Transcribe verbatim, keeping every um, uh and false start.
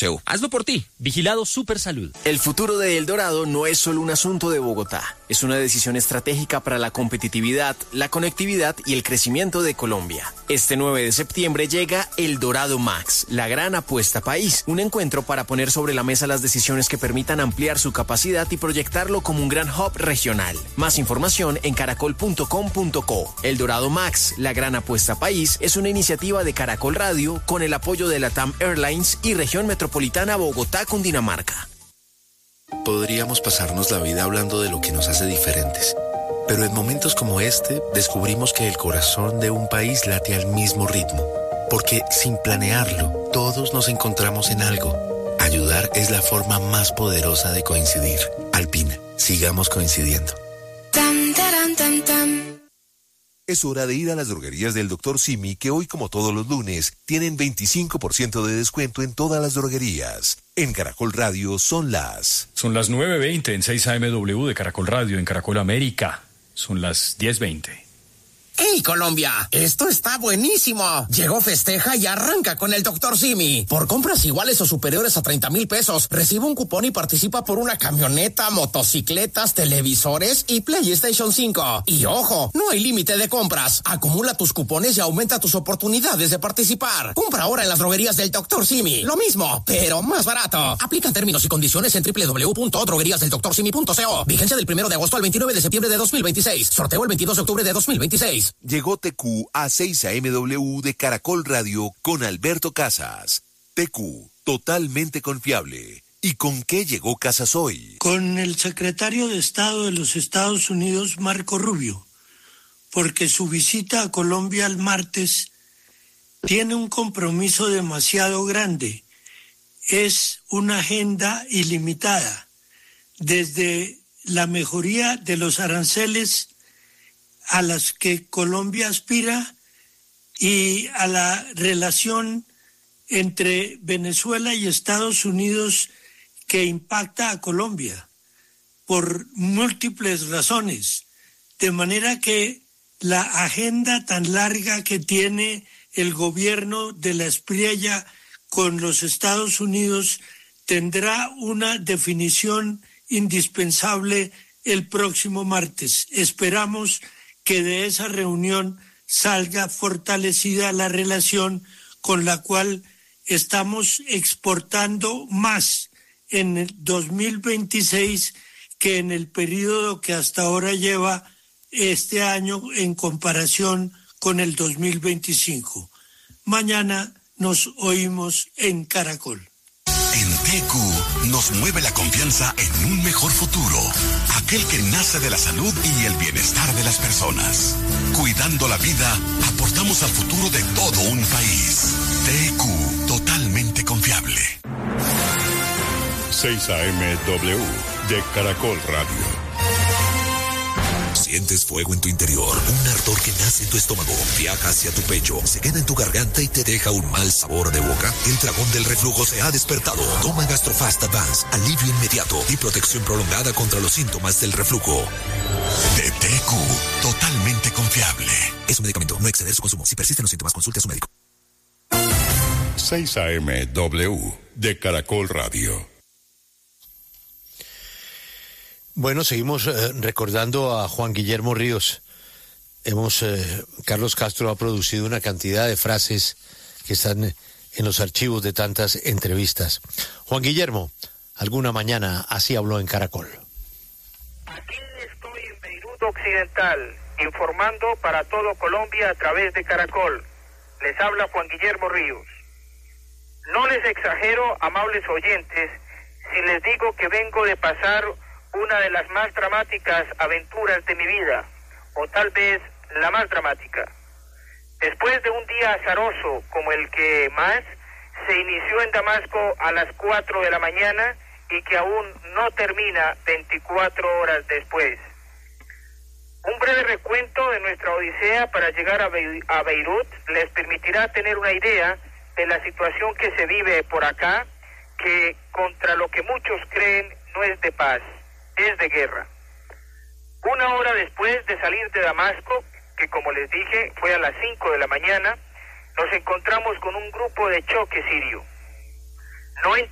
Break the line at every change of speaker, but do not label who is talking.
co. Hazlo por ti.
Vigilado Supersalud.
El futuro de El Dorado no es solo un asunto de Bogotá. Es una decisión estratégica para la competitividad, la conectividad y el crecimiento de Colombia. Este nueve de septiembre llega El Dorado Max, la gran apuesta país. Un encuentro para poner sobre la mesa las decisiones que permitan ampliar su capacidad y proyectarlo como un gran hub regional. Más información en caracol punto com punto co. El Dorado Max, la gran apuesta país, es una iniciativa de Caracol Radio con el apoyo de LATAM Airlines y Región Metropolitana Bogotá, Cundinamarca.
Podríamos pasarnos la vida hablando de lo que nos hace diferentes, pero en momentos como este descubrimos que el corazón de un país late al mismo ritmo, porque sin planearlo, todos nos encontramos en algo. Ayudar es la forma más poderosa de coincidir. Alpina, sigamos coincidiendo.
Tam, taran, tam, tam.
Es hora de ir a las droguerías del doctor Simi, que hoy, como todos los lunes, tienen veinticinco por ciento de descuento en todas las droguerías. En Caracol Radio son las...
Son las nueve veinte en seis A M W de Caracol Radio, en Caracol América. Son las diez veinte.
¡Hey, Colombia! ¡Esto está buenísimo! Llegó Festeja y arranca con el doctor Simi. Por compras iguales o superiores a treinta mil pesos, recibe un cupón y participa por una camioneta, motocicletas, televisores y PlayStation cinco. Y ojo, no hay límite de compras. Acumula tus cupones y aumenta tus oportunidades de participar. Compra ahora en las droguerías del doctor Simi. Lo mismo, pero más barato. Aplican términos y condiciones en doble u doble u doble u punto droguerías del doctor simi punto co. Vigencia del primero de agosto al veintinueve de septiembre de dos mil veintiséis. Sorteo el veintidós de octubre de dos mil veintiséis.
Llegó T Q a seis A M W de Caracol Radio con Alberto Casas. T Q, totalmente confiable. ¿Y con qué llegó Casas hoy?
Con el secretario de Estado de los Estados Unidos, Marco Rubio, porque su visita a Colombia el martes tiene un compromiso demasiado grande. Es una agenda ilimitada, desde la mejoría de los aranceles a las que Colombia aspira y a la relación entre Venezuela y Estados Unidos que impacta a Colombia por múltiples razones, de manera que la agenda tan larga que tiene el gobierno de la Espriella con los Estados Unidos tendrá una definición indispensable el próximo martes. Esperamos que de esa reunión salga fortalecida la relación con la cual estamos exportando más en el dos mil veintiséis que en el periodo que hasta ahora lleva este año en comparación con el dos mil veinticinco. Mañana nos oímos en Caracol.
En T Q nos mueve la confianza en un mejor futuro, aquel que nace de la salud y el bienestar de las personas. Cuidando la vida, aportamos al futuro de todo un país. T Q, totalmente confiable.
seis A M W de Caracol Radio.
Sientes fuego en tu interior, un ardor que nace en tu estómago, viaja hacia tu pecho, se queda en tu garganta y te deja un mal sabor de boca. El dragón del reflujo se ha despertado. Toma Gastrofast Advance, alivio inmediato y protección prolongada contra los síntomas del reflujo.
De T Q, totalmente confiable.
Es un medicamento, no exceder su consumo. Si persisten los síntomas, consulte a su médico.
seis A M W de Caracol Radio.
Bueno, seguimos eh, recordando a Juan Guillermo Ríos. Hemos, eh, Carlos Castro ha producido una cantidad de frases que están en los archivos de tantas entrevistas. Juan Guillermo, alguna mañana así habló en Caracol.
Aquí estoy en Beirut Occidental, informando para todo Colombia a través de Caracol. Les habla Juan Guillermo Ríos. No les exagero, amables oyentes, si les digo que vengo de pasar una de las más dramáticas aventuras de mi vida, o tal vez la más dramática. Después de un día azaroso como el que más se inició en Damasco a las cuatro de la mañana y que aún no termina veinticuatro horas después. Un breve recuento de nuestra odisea para llegar a, Be- a Beirut les permitirá tener una idea de la situación que se vive por acá, que contra lo que muchos creen no es de paz, es de guerra. Una hora después de salir de Damasco, que como les dije fue a las cinco de la mañana, nos encontramos con un grupo de choque sirio. No